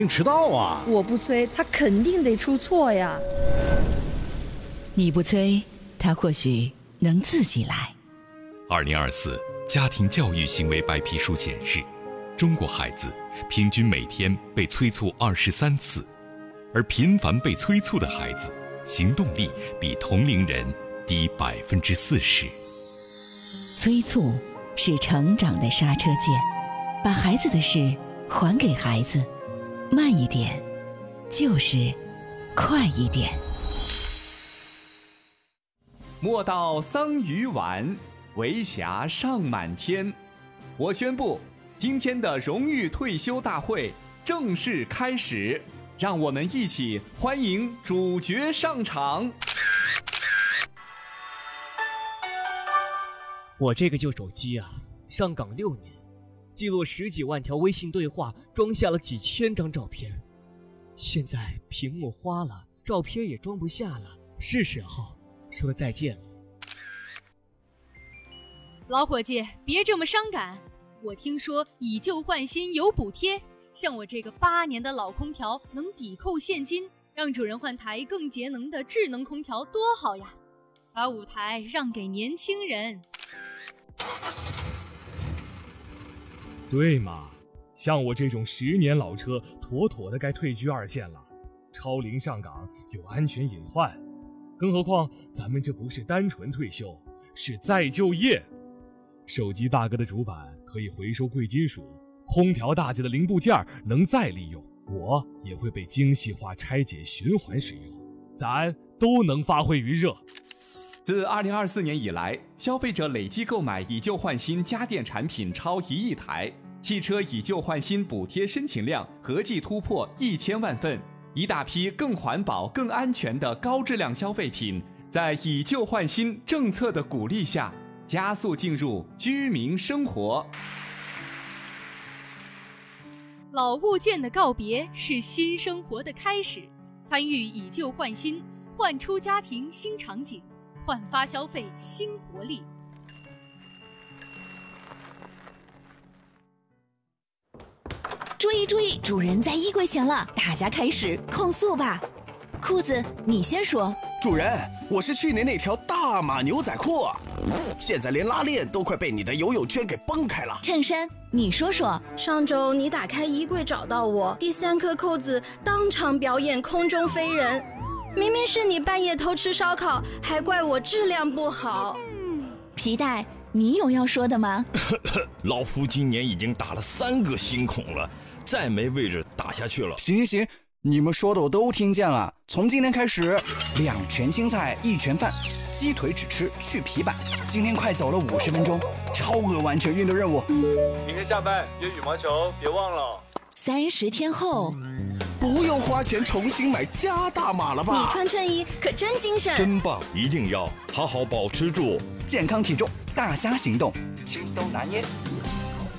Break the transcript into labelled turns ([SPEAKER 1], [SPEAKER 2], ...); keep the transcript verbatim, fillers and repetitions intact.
[SPEAKER 1] 迟到啊！
[SPEAKER 2] 我不催，他肯定得出错呀。
[SPEAKER 3] 你不催，他或许能自己来。
[SPEAKER 4] 二零二四家庭教育行为白皮书显示，中国孩子平均每天被催促二十三次，而频繁被催促的孩子，行动力比同龄人低百分之四十。
[SPEAKER 3] 催促是成长的刹车键，把孩子的事还给孩子，慢一点，就是快一点。
[SPEAKER 5] 莫道桑榆晚，为霞尚满天。我宣布，今天的荣誉退休大会正式开始，让我们一起欢迎主角上场。
[SPEAKER 6] 我这个旧手机啊，上岗六年，记录十几万条微信对话，装下了几千张照片。现在屏幕花了，照片也装不下了，是时候说再见了。
[SPEAKER 7] 老伙计，别这么伤感。我听说以旧换新有补贴，像我这个八年的老空调能抵扣现金，让主人换台更节能的智能空调多好呀！把舞台让给年轻人。
[SPEAKER 8] 对嘛，像我这种十年老车，妥妥的该退居二线了。超龄上岗有安全隐患，更何况咱们这不是单纯退休，是再就业。手机大哥的主板可以回收贵金属，空调大姐的零部件能再利用，我也会被精细化拆解循环使用，咱都能发挥余热。
[SPEAKER 5] 自二零二四年以来，消费者累计购买以旧换新家电产品超一亿台，汽车以旧换新补贴申请量合计突破一千万份，一大批更环保、更安全的高质量消费品，在以旧换新政策的鼓励下，加速进入居民生活。
[SPEAKER 7] 老物件的告别是新生活的开始，参与以旧换新，焕出家庭新场景，焕发消费新活力。
[SPEAKER 9] 注意注意，主人在衣柜前了，大家开始控诉吧。裤子，你先说。
[SPEAKER 10] 主人，我是去年那条大码牛仔裤，现在连拉链都快被你的游泳圈给崩开了。
[SPEAKER 9] 衬衫，你说说。
[SPEAKER 2] 上周你打开衣柜找到我，第三颗扣子当场表演空中飞人。明明是你半夜偷吃烧烤，还怪我质量不好。
[SPEAKER 9] 皮带，你有要说的吗？
[SPEAKER 11] 老夫今年已经打了三个新孔了，再没位置打下去了。
[SPEAKER 12] 行行行，你们说的我都听见了。从今天开始，两全青菜一全饭，鸡腿只吃去皮板。今天快走了五十分钟，超额完成运动任务。
[SPEAKER 13] 明天下班约羽毛球，别忘了。
[SPEAKER 9] 三十天后，
[SPEAKER 10] 不用花钱重新买加大码了吧？
[SPEAKER 2] 你穿衬衣可真精神，
[SPEAKER 11] 真棒！一定要好好保持住
[SPEAKER 12] 健康体重，大家行动，轻松拿捏。